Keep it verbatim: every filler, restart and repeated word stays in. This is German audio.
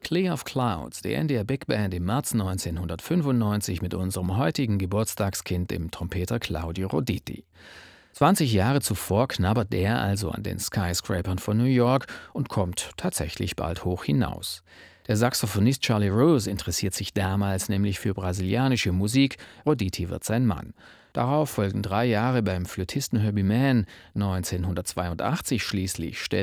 Clear of Clouds, die India Big Band im März neunzehnhundertfünfundneunzig mit unserem heutigen Geburtstagskind, dem Trompeter Claudio Roditi. zwanzig Jahre zuvor knabbert der also an den Skyscrapern von New York und kommt tatsächlich bald hoch hinaus. Der Saxophonist Charlie Rose interessiert sich damals nämlich für brasilianische Musik, Roditi wird sein Mann. Darauf folgen drei Jahre beim Flötisten Herbie Mann. neunzehnhundertzweiundachtzig schließlich stellt